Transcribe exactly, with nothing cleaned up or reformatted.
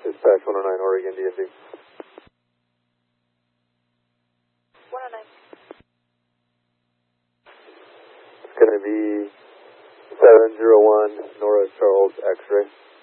Dispatch one oh nine, Oregon, D M V. one oh nine. It's going to be seven zero one Nora Charles X-ray.